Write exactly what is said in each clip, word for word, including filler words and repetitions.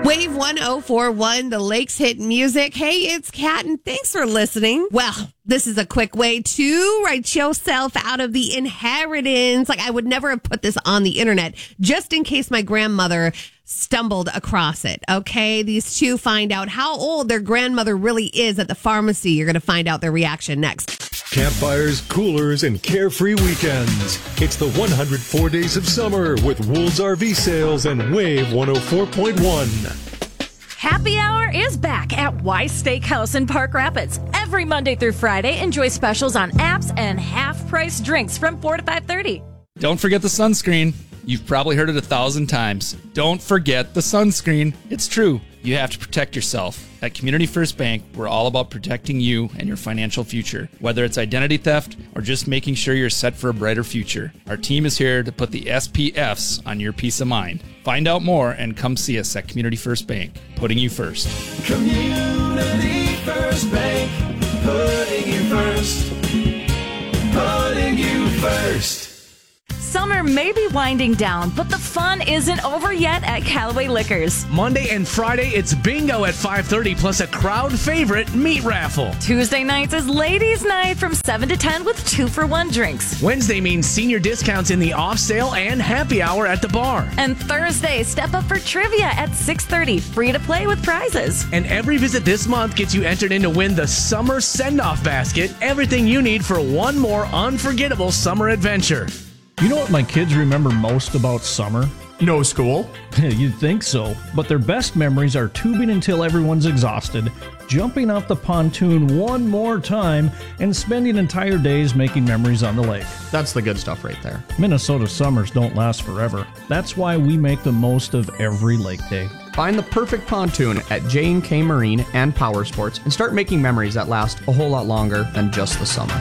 Wave one oh four point one, the Lakes Hit Music. Hey, it's Kat, and thanks for listening. Well, this is a quick way to write yourself out of the inheritance. Like, I would never have put this on the internet just in case my grandmother stumbled across it. Okay, these two find out how old their grandmother really is at the pharmacy. You're going to find out their reaction next. Campfires, coolers, and carefree weekends. It's the one hundred four days of summer with Wool's R V Sales and Wave one oh four point one. Happy Hour is back at Wise Steakhouse in Park Rapids. Every Monday through Friday, enjoy specials on apps and half-price drinks from four to five thirty. Don't forget the sunscreen. You've probably heard it a thousand times. Don't forget the sunscreen. It's true. You have to protect yourself. At Community First Bank, we're all about protecting you and your financial future. Whether it's identity theft or just making sure you're set for a brighter future, our team is here to put the S P Fs on your peace of mind. Find out more and come see us at Community First Bank, putting you first. Community First Bank, putting you first, putting you first. Summer may be winding down, but the fun isn't over yet at Callaway Liquors. Monday and Friday, it's bingo at five thirty, plus a crowd favorite meat raffle. Tuesday nights is ladies' night from seven to ten with two for one drinks. Wednesday means senior discounts in the off sale and happy hour at the bar. And Thursday, step up for trivia at six thirty, free to play with prizes. And every visit this month gets you entered in to win the Summer Send-Off Basket, everything you need for one more unforgettable summer adventure. You know what my kids remember most about summer? No school. You'd think so, but their best memories are tubing until everyone's exhausted, jumping off the pontoon one more time, and spending entire days making memories on the lake. That's the good stuff right there. Minnesota summers don't last forever. That's why we make the most of every lake day. Find the perfect pontoon at J and K Marine and Power Sports and start making memories that last a whole lot longer than just the summer.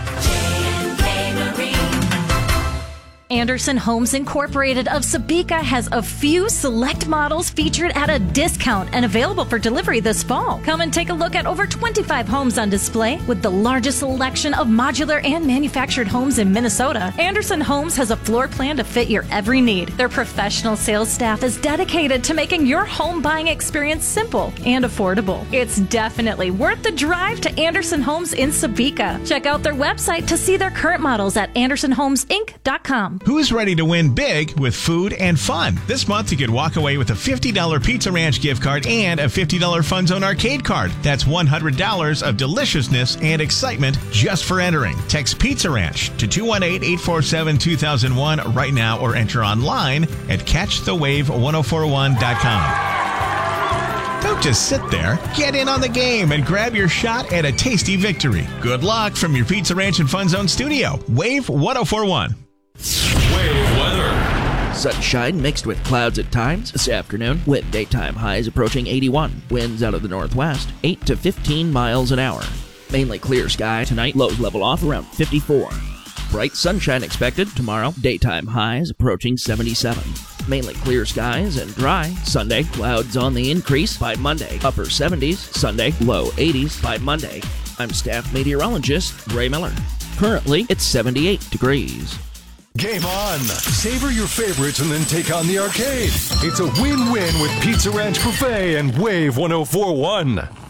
Anderson Homes Incorporated of Sabika has a few select models featured at a discount and available for delivery this fall. Come and take a look at over twenty-five homes on display with the largest selection of modular and manufactured homes in Minnesota. Anderson Homes has a floor plan to fit your every need. Their professional sales staff is dedicated to making your home buying experience simple and affordable. It's definitely worth the drive to Anderson Homes in Sabika. Check out their website to see their current models at anderson homes inc dot com. Who's ready to win big with food and fun? This month, you could walk away with a fifty dollars Pizza Ranch gift card and a fifty dollars Fun Zone arcade card. That's one hundred dollars of deliciousness and excitement just for entering. Text Pizza Ranch to two one eight, eight four seven, two thousand one right now or enter online at catch the wave one oh four one dot com. Don't just sit there. Get in on the game and grab your shot at a tasty victory. Good luck from your Pizza Ranch and Fun Zone studio. Wave one oh four one. Wave weather. Sunshine mixed with clouds at times this afternoon, with daytime highs approaching eighty-one. Winds out of the northwest, eight to fifteen miles an hour. Mainly clear sky tonight, lows level off around fifty-four. Bright sunshine expected tomorrow, daytime highs approaching seventy-seven. Mainly clear skies and dry. Sunday, clouds on the increase by Monday. Upper seventies, Sunday, low eighties by Monday. I'm staff meteorologist Ray Miller. Currently, it's seventy-eight degrees. Game on! Savor your favorites and then take on the arcade. It's a win-win with Pizza Ranch Buffet and Wave one oh four point one.